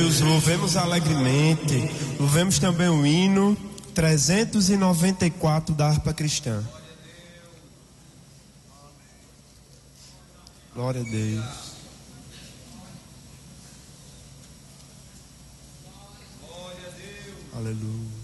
Louvemos alegremente. Louvemos também o hino 394 da harpa cristã. Glória a Deus. Aleluia.